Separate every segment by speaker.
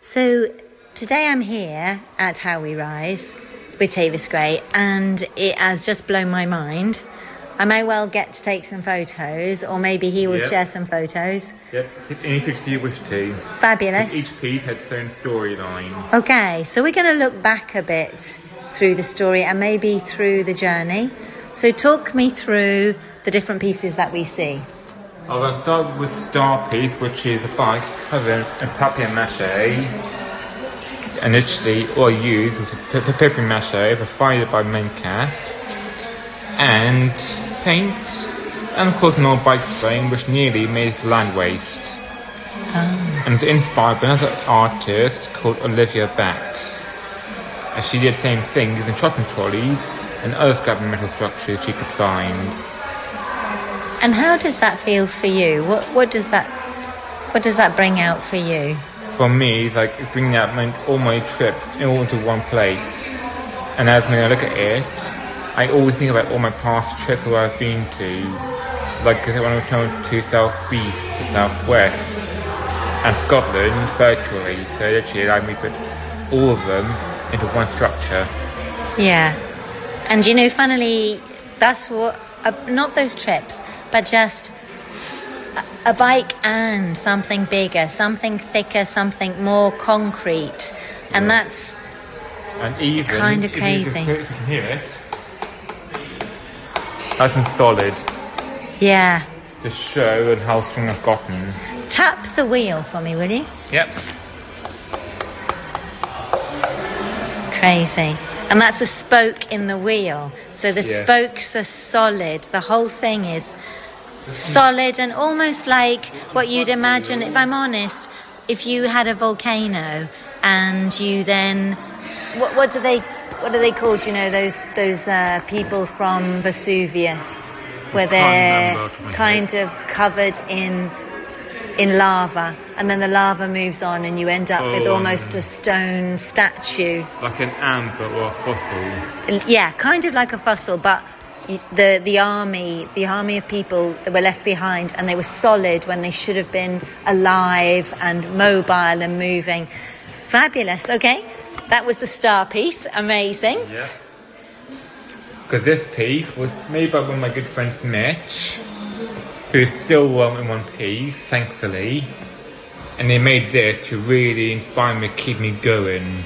Speaker 1: So today I'm here at How We Rise with Tavis Gray, and it has just blown my mind. I may well get to take some photos, or maybe he will share some photos.
Speaker 2: Yep, take any picture you wish to.
Speaker 1: Fabulous.
Speaker 2: Each piece had its own storyline.
Speaker 1: Okay, so we're going to look back a bit through the story and maybe through the journey. So talk me through the different pieces that we see.
Speaker 2: I'll start with the star piece, which is a bike covered in papier-mâché. Initially, all I used was papier-mâché provided by Mencat, and paint, and of course an old bike frame which nearly made it land waste. And it's inspired by another artist called Olivia Bax, as she did the same thing using shopping trolleys and other scrap metal structures she could find.
Speaker 1: And how does that feel for you? What does that bring out for you?
Speaker 2: For me, it's like bringing out all my trips all into one place. And as when I look at it, I always think about all my past trips where I've been to. Like when I was going to southeast, to southwest, and Scotland virtually. So it actually allowed me to put all of them into one structure.
Speaker 1: Yeah. And funnily, that's what, not those trips, but just a bike and something bigger, something thicker, something more concrete. And that's kind of crazy.
Speaker 2: If you can hear it, that's in solid.
Speaker 1: Yeah.
Speaker 2: To show and how strong I've gotten.
Speaker 1: Tap the wheel for me, will you?
Speaker 2: Yep.
Speaker 1: Crazy. And that's a spoke in the wheel. So the spokes are solid. The whole thing is solid and almost like what you'd imagine, if I'm honest, if you had a volcano and you then... What are they called? Those people from Vesuvius, where they're kind of covered in lava, and then the lava moves on and you end up with almost a stone statue.
Speaker 2: Like an amber or a fossil.
Speaker 1: Yeah, kind of like a fossil, but the army of people that were left behind, and they were solid when they should have been alive and mobile and moving. Fabulous. Okay, that was the star piece. Amazing.
Speaker 2: Yeah. Because this piece was made by one of my good friends, Mitch, who's still in one piece, thankfully. And they made this to really inspire me, keep me going.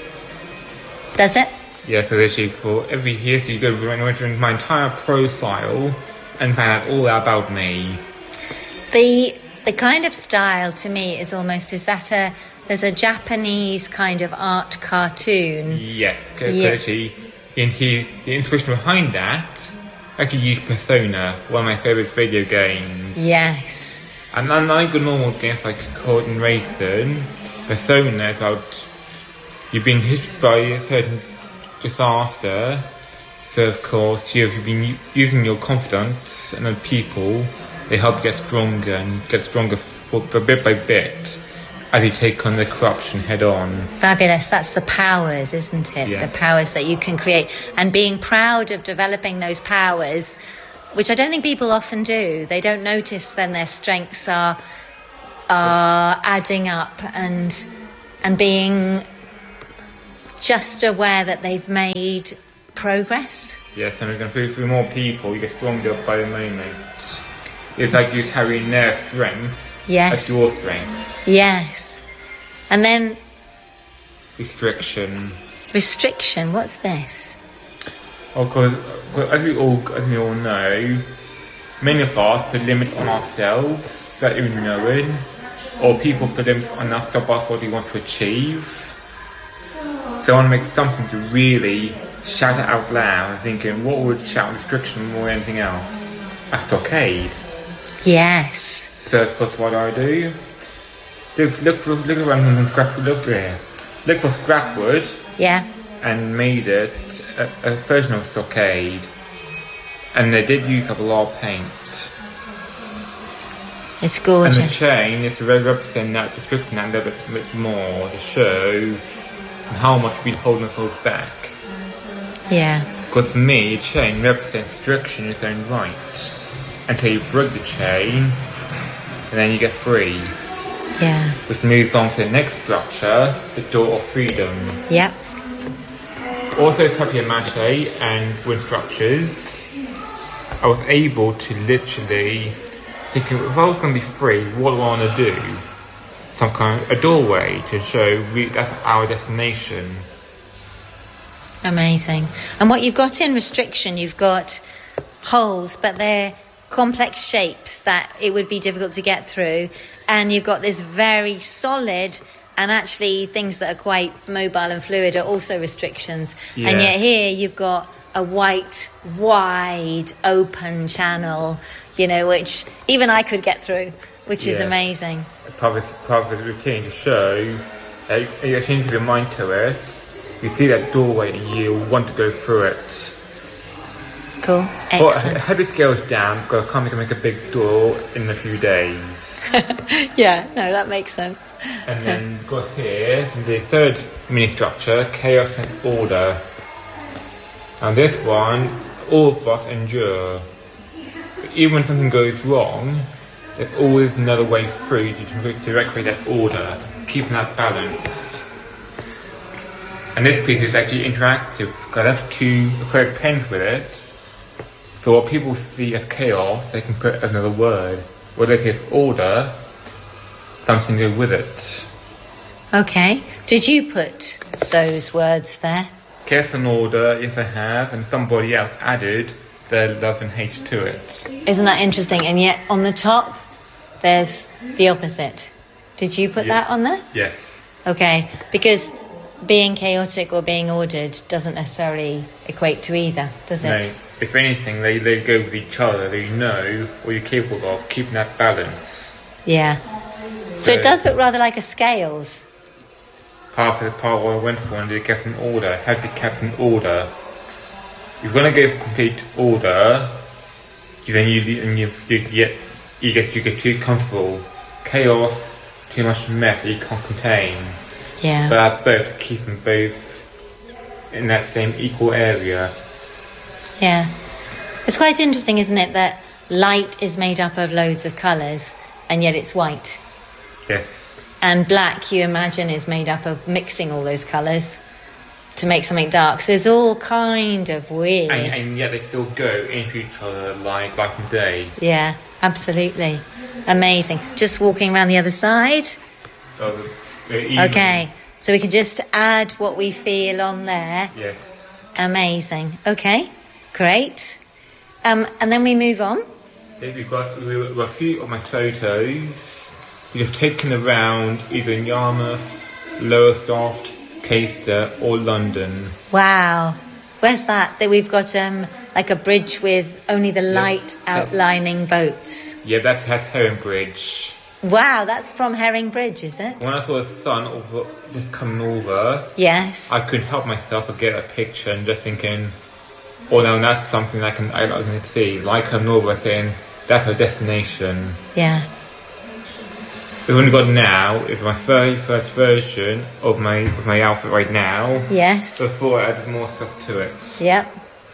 Speaker 1: Does it?
Speaker 2: Yeah, so literally for every year, so you go through my entire profile and find out all about me.
Speaker 1: The kind of style to me is there's a Japanese kind of art cartoon.
Speaker 2: Yes, actually, the inspiration behind that actually used Persona, one of my favourite video games.
Speaker 1: Yes.
Speaker 2: And unlike the normal games like Code and Racing, Persona is about you've been hit by a certain disaster, so of course you've been using your confidence and other people, they help you get stronger bit by bit as you take on the corruption head on.
Speaker 1: Fabulous. That's the powers, isn't it?
Speaker 2: Yes.
Speaker 1: The powers that you can create, and being proud of developing those powers, which I don't think people often do. They don't notice then their strengths are adding up, and being just aware that they've made progress.
Speaker 2: Yes, and we're going through more people, you get stronger by the moment. It's like you're carrying their strength as your strength.
Speaker 1: Yes. And then...
Speaker 2: Restriction,
Speaker 1: what's this?
Speaker 2: Because as we all know, many of us put limits on ourselves without even knowing, or people put limits on us to stop us what we want to achieve. So I want to make something to really shout it out loud, and thinking, what would shout restriction more than anything else? A stockade.
Speaker 1: Yes.
Speaker 2: So of course what I do, look for scrap wood.
Speaker 1: Yeah.
Speaker 2: And made it a version of a stockade. And they did use up a lot of paint.
Speaker 1: It's gorgeous.
Speaker 2: And the chain is to represent that, restricting that a little bit more, to show how much we've been holding ourselves back.
Speaker 1: Yeah.
Speaker 2: Because for me, a chain represents restriction in its own right. Until you break the chain, and then you get free.
Speaker 1: Yeah.
Speaker 2: which moves on to the next structure, the Door of Freedom.
Speaker 1: Yep.
Speaker 2: Also papier-mâché and wood structures. I was able to literally think, if I was going to be free, what do I want to do? Some kind of a doorway to show that's our destination.
Speaker 1: Amazing. And what you've got in Restriction, you've got holes, but they're complex shapes that it would be difficult to get through. And you've got this very solid, and actually things that are quite mobile and fluid are also restrictions. Yeah. And yet here you've got a white, wide, open channel, which even I could get through, which is amazing.
Speaker 2: Part of the routine to show, you change your mind to it, you see that doorway and you want to go through it.
Speaker 1: Cool, excellent.
Speaker 2: But heavy scales down, because I can't make a big door in a few days.
Speaker 1: Yeah, no, that makes sense.
Speaker 2: And then got here, the third mini structure, Chaos and Order. And this one, all of us endure. But even when something goes wrong, there's always another way through to recreate that order, keeping that balance. And this piece is actually interactive, because I have two acrylic pens with it. So what people see as chaos, they can put another word. What they see as order, something to do with it.
Speaker 1: Okay. Did you put those words there?
Speaker 2: Chaos and order, yes I have, and somebody else added their love and hate to it.
Speaker 1: Isn't that interesting? And yet on the top, there's the opposite. Did you put that on there?
Speaker 2: Yes.
Speaker 1: Okay, because being chaotic or being ordered doesn't necessarily equate to either, does it?
Speaker 2: No. If anything, they go with each other. They know what you're capable of, keeping that balance.
Speaker 1: Yeah. So it does look rather like a scales.
Speaker 2: Part of what I went for and it gets an order. Have to be kept in order. If you're going to go for complete order, then you get too comfortable. Chaos, too much mess that you can't contain.
Speaker 1: Yeah.
Speaker 2: But both keeping both in that same equal area.
Speaker 1: Yeah. It's quite interesting, isn't it, that light is made up of loads of colours and yet it's white.
Speaker 2: Yes.
Speaker 1: And black, you imagine, is made up of mixing all those colours to make something dark. So it's all kind of weird.
Speaker 2: And yet they still go into each other like night and day.
Speaker 1: Yeah, absolutely. Amazing. Just walking around the other side. Okay, so we can just add what we feel on there.
Speaker 2: Yes.
Speaker 1: Amazing. Okay, great. And then we move on.
Speaker 2: We've got a few of my photos we've taken around either in Yarmouth, Lowestoft, Caister or London.
Speaker 1: Wow. Where's that? That we've got like a bridge with only the light outlining boats.
Speaker 2: Yeah, that's Herring Bridge.
Speaker 1: Wow, that's from Herring Bridge, is it?
Speaker 2: When I saw the sun just coming over,
Speaker 1: yes,
Speaker 2: I couldn't help myself but get a picture and just thinking, oh no, that's something I can see. Like coming over saying, that's our destination.
Speaker 1: Yeah.
Speaker 2: The one we've got now is my very first version of my outfit right now.
Speaker 1: Yes.
Speaker 2: Before I added more stuff to it.
Speaker 1: Yep.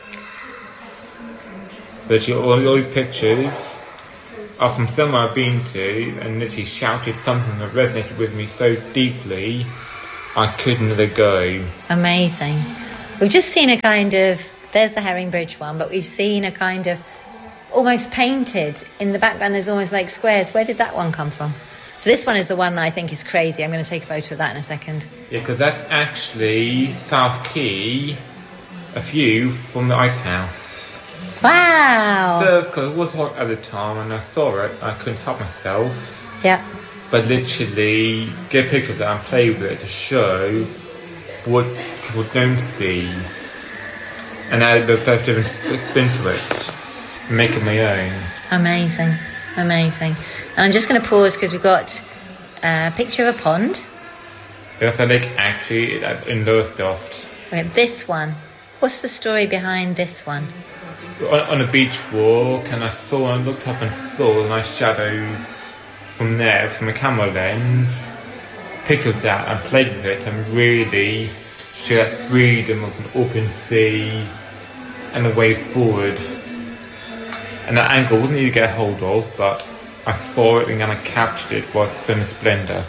Speaker 2: But all these pictures are from somewhere I've been to and literally shouted something that resonated with me so deeply I couldn't let it go.
Speaker 1: Amazing. We've just seen a kind of, there's the Herring Bridge one, but we've seen a kind of almost painted in the background. There's almost like squares. Where did that one come from? So this one is the one I think is crazy. I'm going to take a photo of that in a second.
Speaker 2: Yeah, because that's actually South Quay, a view from the ice house.
Speaker 1: Wow!
Speaker 2: So, because it was hot at the time and I saw it, I couldn't help myself.
Speaker 1: Yeah.
Speaker 2: But literally, get pictures of it and play with it to show what people don't see. And add a bit different spin to it. Make it my own.
Speaker 1: Amazing. Amazing. And I'm just going to pause because we've got a picture of a pond.
Speaker 2: That's a lake actually in Lowestoft.
Speaker 1: Okay, this one. What's the story behind this one?
Speaker 2: On a beach walk, and I looked up and saw the nice shadows from there, from a camera lens. Pictured that and played with it and really showed that freedom of an open sea and the way forward. And that angle wasn't easy to get a hold of, but I saw it and I captured it whilst in the splendour.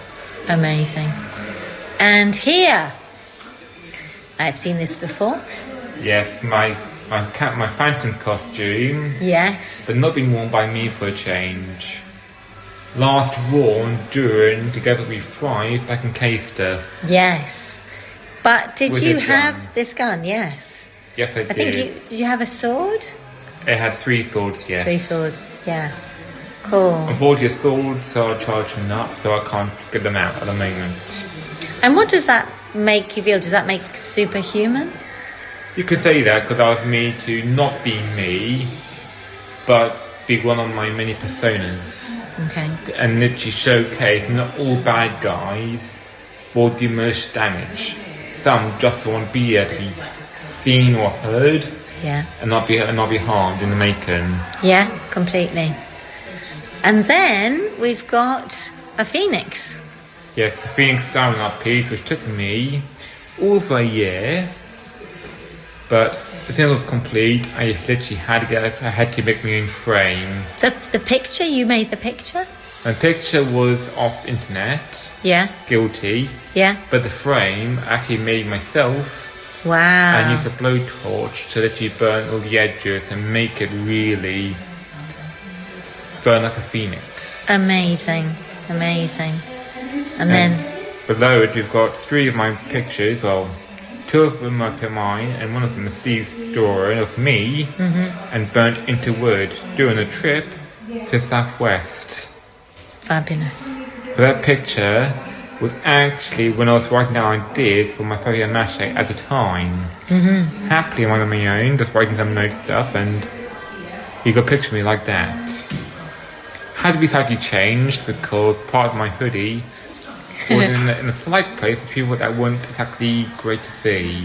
Speaker 1: Amazing. And here, I've seen this before.
Speaker 2: Yes, my phantom costume.
Speaker 1: Yes.
Speaker 2: But not been worn by me for a change. Last worn during Together We Thrive back in Caister.
Speaker 1: Yes. But did
Speaker 2: With
Speaker 1: you
Speaker 2: this
Speaker 1: have
Speaker 2: gun.
Speaker 1: this gun? Yes.
Speaker 2: Yes, I did.
Speaker 1: I think did you have a sword?
Speaker 2: It had 3 swords, yes.
Speaker 1: 3 swords, yeah. Cool.
Speaker 2: Unfortunately, the swords are charging up, so I can't get them out at the moment.
Speaker 1: And what does that make you feel? Does that make superhuman?
Speaker 2: You could say that because I was made to not be me, but be one of my many personas.
Speaker 1: Okay.
Speaker 2: And literally showcase not all bad guys will do most damage. Some just want to be able to be seen or heard,
Speaker 1: Yeah.
Speaker 2: and not be harmed in the making.
Speaker 1: Yeah, completely. And then we've got a phoenix.
Speaker 2: Yes, the Phoenix Styling Up piece, which took me over a year, but as soon as it was complete, I literally had to make my own frame.
Speaker 1: The picture, you made the picture?
Speaker 2: My picture was off internet,
Speaker 1: Yeah.
Speaker 2: guilty,
Speaker 1: Yeah.
Speaker 2: but the frame I actually made myself.
Speaker 1: Wow.
Speaker 2: And use a blowtorch to literally burn all the edges and make it really burn like a phoenix.
Speaker 1: Amazing. Amazing. And then,
Speaker 2: Below it, we've got 3 of my pictures. Well, 2 of them are mine, and 1 of them is Steve's drawing of me, and burnt into wood during a trip to Southwest.
Speaker 1: fabulous.
Speaker 2: But that picture was actually when I was writing down ideas for my papier-mâché at the time. Happily one of my own, just writing some note stuff, and you could picture me like that. Had to be slightly changed because part of my hoodie was in a slight place for people that weren't exactly great to see.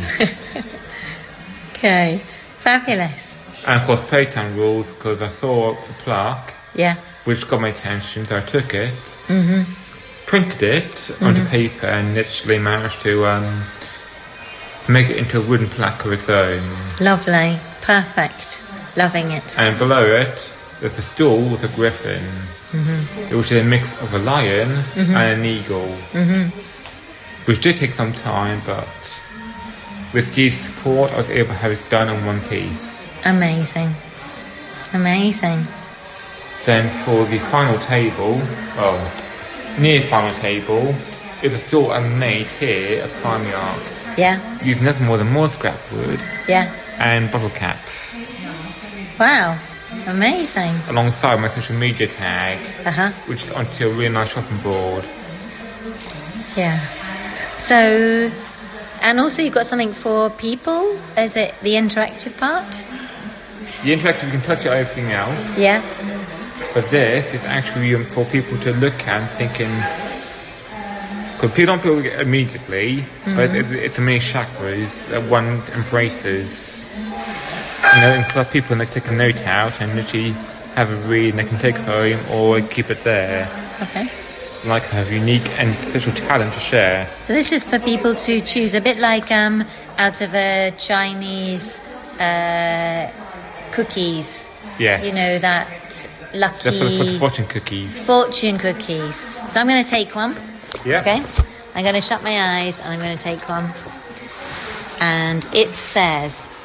Speaker 1: Okay. Fabulous.
Speaker 2: And of course playtime rules, because I saw a plaque
Speaker 1: Yeah.
Speaker 2: which got my attention, so I took it, printed it onto paper, and literally managed to make it into a wooden plaque of its own.
Speaker 1: Lovely. Perfect. Loving it.
Speaker 2: And below it, there's a stool with a griffin, which is a mix of a lion and an eagle, which did take some time, but with Steve's support, I was able to have it done in one piece.
Speaker 1: Amazing. Amazing.
Speaker 2: Then for the final table, near final table, is a stool I made here at Primark,
Speaker 1: Yeah.
Speaker 2: using nothing more than more scrap wood
Speaker 1: Yeah.
Speaker 2: and bottle caps,
Speaker 1: Wow. Amazing.
Speaker 2: alongside my social media tag,
Speaker 1: Uh-huh.
Speaker 2: which is onto a really nice shopping board.
Speaker 1: Yeah. So, and also you've got something for people. Is it the interactive part?
Speaker 2: The interactive, you can touch it, everything else,
Speaker 1: Yeah.
Speaker 2: but this is actually for people to look at and thinking, because people don't feel it immediately, but it's the many chakras that one embraces. You know, and for people, they take a note out and literally have a read, and they can take it home or keep it there.
Speaker 1: Okay.
Speaker 2: Like have unique and special talent to share.
Speaker 1: So this is for people to choose, a bit like out of a Chinese cookies.
Speaker 2: Yes.
Speaker 1: You know, that lucky
Speaker 2: They're for the fortune cookies.
Speaker 1: fortune cookies. So I'm going to take one.
Speaker 2: Yeah.
Speaker 1: Okay. I'm going to shut my eyes and I'm going to take one. And it says,